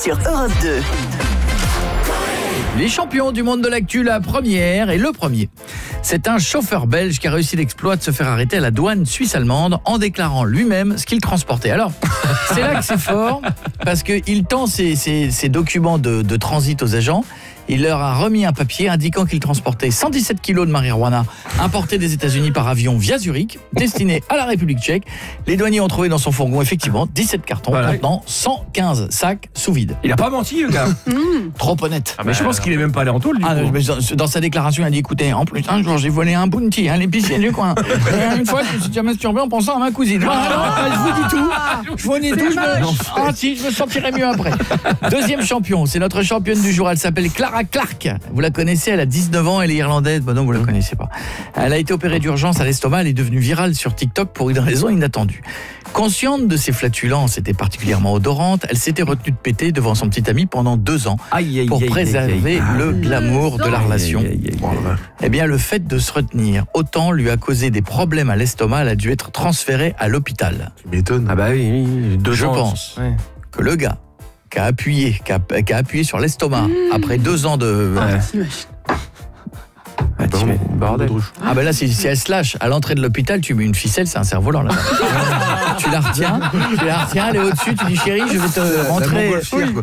sur Europe 2. Les champions du monde de l'actu, la première et le premier. C'est un chauffeur belge qui a réussi l'exploit de se faire arrêter à la douane suisse-allemande en déclarant lui-même ce qu'il transportait. Alors, c'est là que c'est fort, parce qu'il tend ses documents de transit aux agents. Il leur a remis un papier indiquant qu'il transportait 117 kilos de marijuana importés des États-Unis par avion via Zurich, destiné à la République tchèque. Les douaniers ont trouvé dans son fourgon effectivement 17 cartons contenant 115 sacs sous vide. Il a pas menti, le gars. Trop honnête. Mais je pense qu'il est même pas allé en taule, du coup. Dans sa déclaration, il a dit, écoutez, en plus, un jour, j'ai volé un bounty, l'épicier du coin. Et une fois, je me suis déjà masturbé en pensant à ma cousine. Je vous dis tout. Je me sentirai mieux après. Deuxième champion, c'est notre championne du jour. Elle s'appelle Clara Clark. Vous la connaissez, elle a 19 ans, elle est irlandaise. Non, vous la connaissez pas. Elle a été opérée d'urgence à l'estomac, elle est devenue virale sur TikTok pour une raison inattendue. Consciente de ses flatulences, était particulièrement odorante, elle s'était retenue de péter devant son petit ami pendant 2 ans pour préserver le glamour de la relation. Eh bien, le fait de se retenir autant lui a causé des problèmes à l'estomac, elle a dû être transférée à l'hôpital. Tu m'étonnes. Ah bah oui, Je pense que le gars qui a appuyé sur l'estomac après 2 ans de... bordel. Ah ben là, si elle se lâche à l'entrée de l'hôpital, tu mets une ficelle, c'est un cerf-volant là. Tu la retiens, elle est au-dessus, tu dis chérie, je vais te rentrer.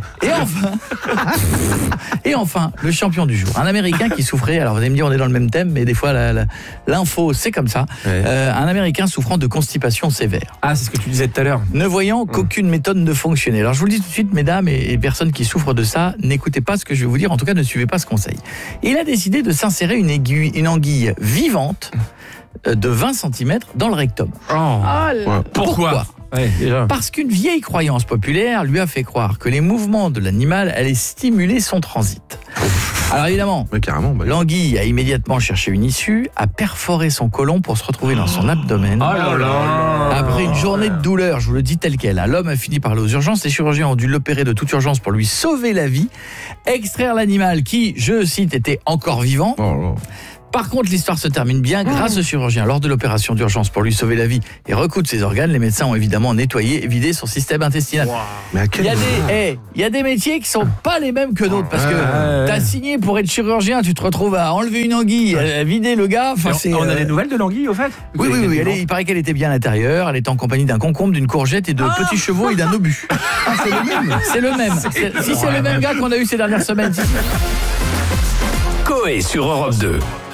Et enfin, le champion du jour, un Américain qui souffrait, alors vous allez me dire on est dans le même thème, mais des fois l'info c'est comme ça, un Américain souffrant de constipation sévère. Ah, c'est ce que tu disais tout à l'heure. Ne voyant qu'aucune méthode ne fonctionnait. Alors je vous le dis tout de suite, mesdames et personnes qui souffrent de ça, n'écoutez pas ce que je vais vous dire, en tout cas ne suivez pas ce conseil. Il a décidé de s'insérer une anguille vivante de 20 cm dans le rectum. Pourquoi Parce qu'une vieille croyance populaire lui a fait croire que les mouvements de l'animal allaient stimuler son transit. Alors évidemment, l'anguille a immédiatement cherché une issue, a perforé son côlon pour se retrouver dans son abdomen. Après une journée de douleur, je vous le dis tel quel, l'homme a fini par aller aux urgences. Les chirurgiens ont dû l'opérer de toute urgence pour lui sauver la vie, extraire l'animal qui, je cite, était encore vivant. Par contre, l'histoire se termine bien grâce au chirurgien. Lors de l'opération d'urgence pour lui sauver la vie et recoudre ses organes, les médecins ont évidemment nettoyé et vidé son système intestinal. Mais il y a des métiers qui sont pas les mêmes que d'autres parce que t'as signé pour être chirurgien, tu te retrouves à enlever une anguille, à vider le gars. On a des nouvelles de l'anguille au fait? Oui, il paraît qu'elle était bien à l'intérieur. Elle était en compagnie d'un concombre, d'une courgette et de petits chevaux et d'un obus. C'est le même. C'est le même. Si c'est le même gars qu'on a eu ces dernières semaines. Coé sur Europe 2.